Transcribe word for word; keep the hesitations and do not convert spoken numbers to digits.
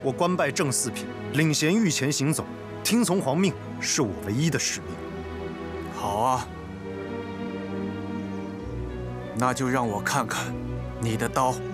我官拜正四品，领衔御前行走，听从皇命是我唯一的使命。 好啊，那就让我看看你的刀